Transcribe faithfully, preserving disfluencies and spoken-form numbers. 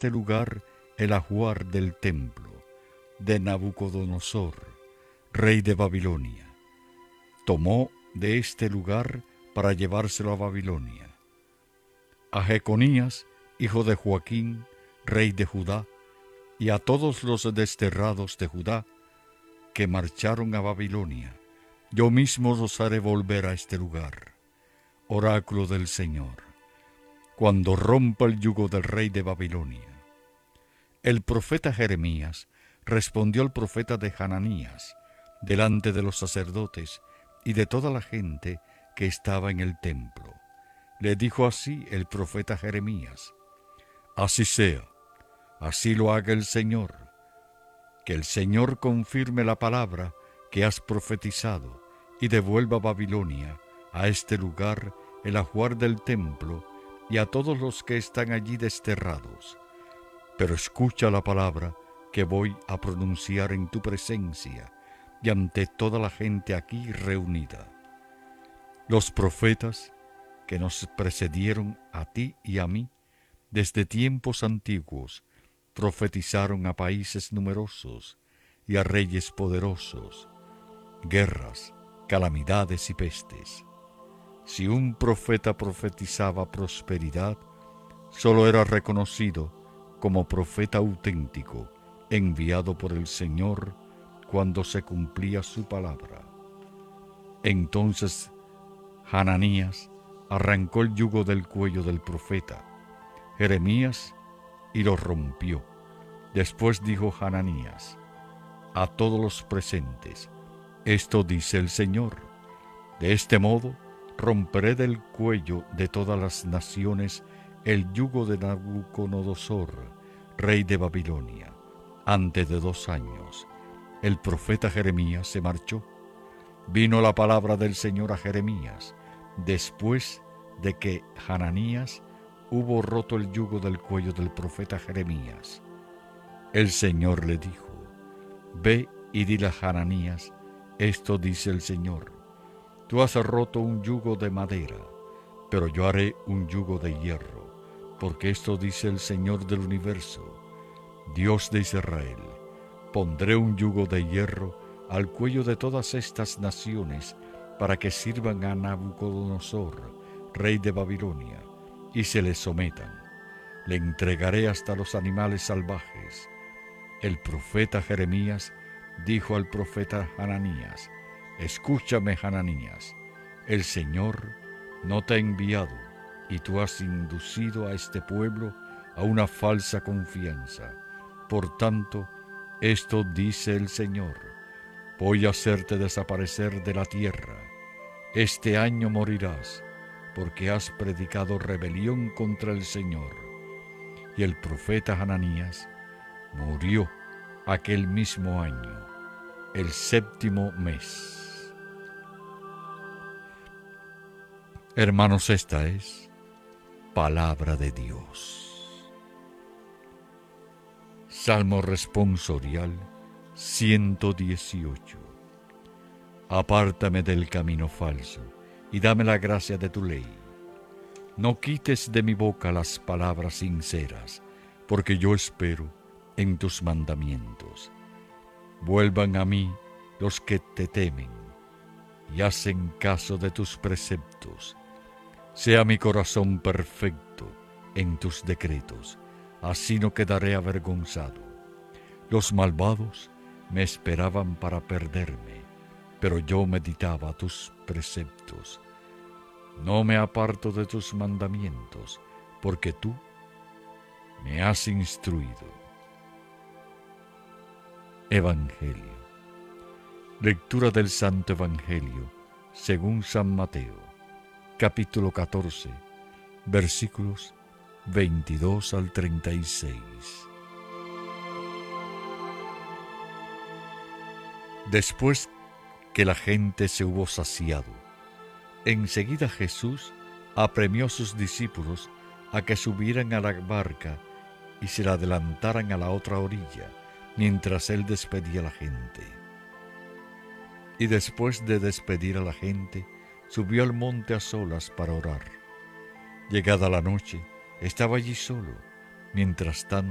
este lugar el ajuar del templo de Nabucodonosor, rey de Babilonia. Tomó de este lugar para llevárselo a Babilonia. A Jeconías, hijo de Joaquín, rey de Judá, y a todos los desterrados de Judá que marcharon a Babilonia, yo mismo los haré volver a este lugar. Oráculo del Señor, cuando rompa el yugo del rey de Babilonia. El profeta Jeremías respondió al profeta de Hananías, delante de los sacerdotes y de toda la gente que estaba en el templo. Le dijo así el profeta Jeremías: así sea, así lo haga el Señor, que el Señor confirme la palabra que has profetizado y devuelva a Babilonia, a este lugar, el ajuar del templo y a todos los que están allí desterrados. Pero escucha la palabra que voy a pronunciar en tu presencia y ante toda la gente aquí reunida. Los profetas que nos precedieron a ti y a mí, desde tiempos antiguos, profetizaron a países numerosos y a reyes poderosos, guerras, calamidades y pestes. Si un profeta profetizaba prosperidad, solo era reconocido como profeta auténtico, enviado por el Señor cuando se cumplía su palabra. Entonces Hananías arrancó el yugo del cuello del profeta Jeremías y lo rompió. Después dijo Hananías a todos los presentes: esto dice el Señor, de este modo romperé del cuello de todas las naciones el yugo de Nabucodonosor, rey de Babilonia. Antes de dos años, el profeta Jeremías se marchó. Vino la palabra del Señor a Jeremías, después de que Hananías hubo roto el yugo del cuello del profeta Jeremías. El Señor le dijo: ve y dile a Hananías, esto dice el Señor, tú has roto un yugo de madera, pero yo haré un yugo de hierro, porque esto dice el Señor del universo, Dios de Israel: pondré un yugo de hierro al cuello de todas estas naciones para que sirvan a Nabucodonosor, rey de Babilonia, y se le sometan. Le entregaré hasta los animales salvajes. El profeta Jeremías dijo al profeta Hananías: escúchame, Hananías, el Señor no te ha enviado, y tú has inducido a este pueblo a una falsa confianza. Por tanto, esto dice el Señor: voy a hacerte desaparecer de la tierra. Este año morirás, porque has predicado rebelión contra el Señor. Y el profeta Hananías murió aquel mismo año, el séptimo mes. Hermanos, esta es palabra de Dios. Salmo responsorial ciento dieciocho. Apártame del camino falso y dame la gracia de tu ley. No quites de mi boca las palabras sinceras, porque yo espero en tus mandamientos. Vuelvan a mí los que te temen y hacen caso de tus preceptos. Sea mi corazón perfecto en tus decretos, así no quedaré avergonzado. Los malvados me esperaban para perderme, pero yo meditaba tus preceptos. No me aparto de tus mandamientos, porque tú me has instruido. Evangelio. Lectura del Santo Evangelio según San Mateo, capítulo catorce, versículos veintidós al treinta y seis. Después que la gente se hubo saciado, enseguida Jesús apremió a sus discípulos a que subieran a la barca y se la adelantaran a la otra orilla, mientras él despedía a la gente. Y después de despedir a la gente, subió al monte a solas para orar. Llegada la noche, estaba allí solo. Mientras tanto,